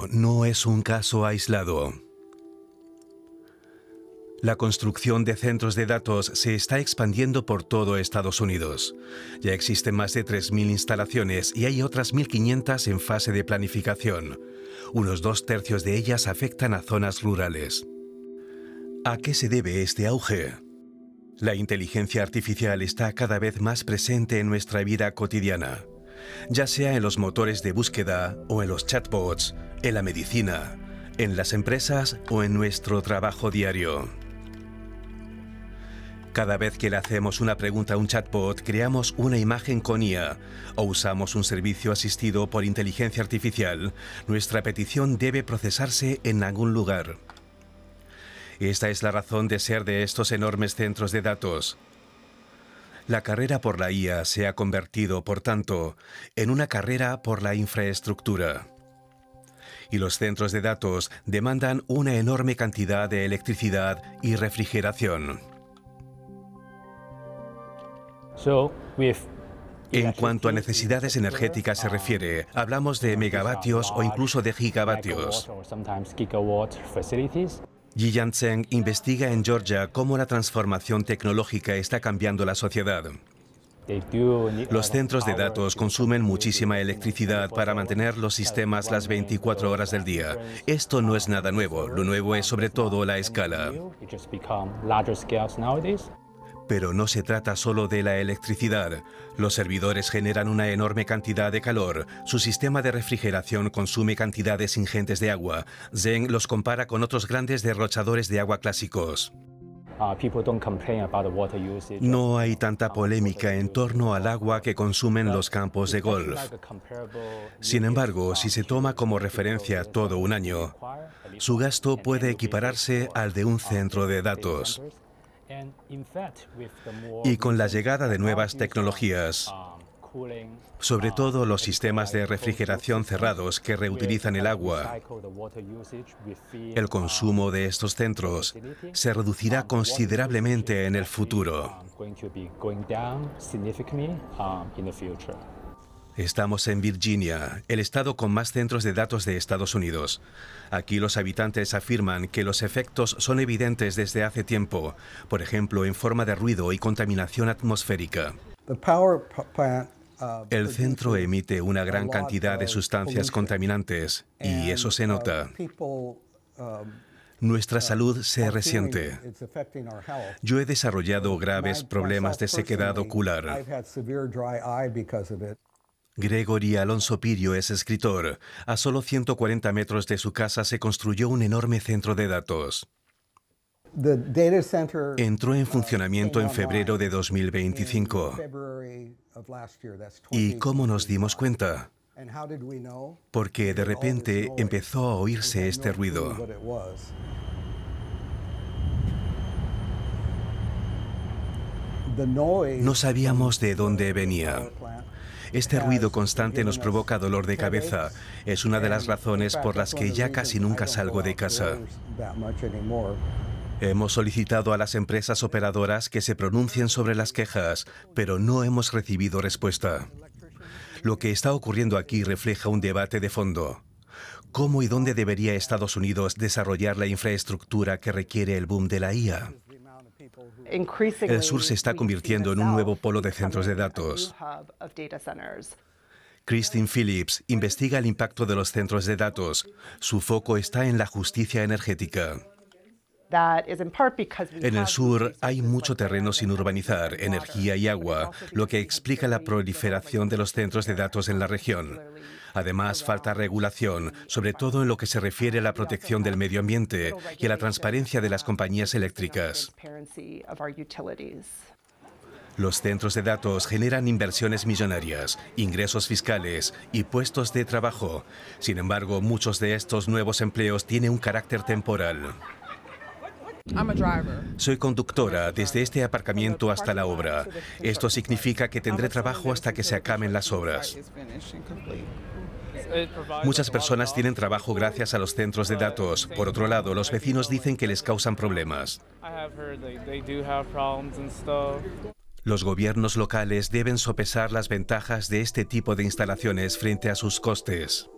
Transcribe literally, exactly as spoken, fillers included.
no es un caso aislado. La construcción de centros de datos se está expandiendo por todo Estados Unidos. Ya existen más de tres mil instalaciones y hay otras mil quinientas en fase de planificación. Unos dos tercios de ellas afectan a zonas rurales. ¿A qué se debe este auge? La inteligencia artificial está cada vez más presente en nuestra vida cotidiana, ya sea en los motores de búsqueda o en los chatbots, en la medicina, en las empresas o en nuestro trabajo diario. Cada vez que le hacemos una pregunta a un chatbot, creamos una imagen con I A o usamos un servicio asistido por inteligencia artificial, nuestra petición debe procesarse en algún lugar. Esta es la razón de ser de estos enormes centros de datos. La carrera por la I A se ha convertido, por tanto, en una carrera por la infraestructura. Y los centros de datos demandan una enorme cantidad de electricidad y refrigeración. En cuanto a necesidades energéticas se refiere, hablamos de megavatios o incluso de gigavatios. Yi-Yan Tseng investiga en Georgia cómo la transformación tecnológica está cambiando la sociedad. Los centros de datos consumen muchísima electricidad para mantener los sistemas las veinticuatro horas del día. Esto no es nada nuevo, lo nuevo es sobre todo la escala. Pero no se trata solo de la electricidad. Los servidores generan una enorme cantidad de calor. Su sistema de refrigeración consume cantidades ingentes de agua. Zeng los compara con otros grandes derrochadores de agua clásicos. No hay tanta polémica en torno al agua que consumen los campos de golf. Sin embargo, si se toma como referencia todo un año, su gasto puede equipararse al de un centro de datos. Y con la llegada de nuevas tecnologías, sobre todo los sistemas de refrigeración cerrados que reutilizan el agua, el consumo de estos centros se reducirá considerablemente en el futuro. Estamos en Virginia, el estado con más centros de datos de Estados Unidos. Aquí los habitantes afirman que los efectos son evidentes desde hace tiempo, por ejemplo, en forma de ruido y contaminación atmosférica. El centro emite una gran cantidad de sustancias contaminantes y eso se nota. Nuestra salud se resiente. Yo he desarrollado graves problemas de sequedad ocular. Gregory Alonso Pirio es escritor. A solo ciento cuarenta metros de su casa se construyó un enorme centro de datos. Entró en funcionamiento en febrero de dos mil veinticinco. ¿Y cómo nos dimos cuenta? Porque de repente empezó a oírse este ruido. No sabíamos de dónde venía. Este ruido constante nos provoca dolor de cabeza. Es una de las razones por las que ya casi nunca salgo de casa. Hemos solicitado a las empresas operadoras que se pronuncien sobre las quejas, pero no hemos recibido respuesta. Lo que está ocurriendo aquí refleja un debate de fondo. ¿Cómo y dónde debería Estados Unidos desarrollar la infraestructura que requiere el boom de la I A? El sur se está convirtiendo en un nuevo polo de centros de datos. Christine Phillips investiga el impacto de los centros de datos. Su foco está en la justicia energética. En el sur hay mucho terreno sin urbanizar, energía y agua, lo que explica la proliferación de los centros de datos en la región. Además, falta regulación, sobre todo en lo que se refiere a la protección del medio ambiente y a la transparencia de las compañías eléctricas. Los centros de datos generan inversiones millonarias, ingresos fiscales y puestos de trabajo. Sin embargo, muchos de estos nuevos empleos tienen un carácter temporal. Soy conductora desde este aparcamiento hasta la obra. Esto significa que tendré trabajo hasta que se acaben las obras. Muchas personas tienen trabajo gracias a los centros de datos. Por otro lado, los vecinos dicen que les causan problemas. Los gobiernos locales deben sopesar las ventajas de este tipo de instalaciones frente a sus costes.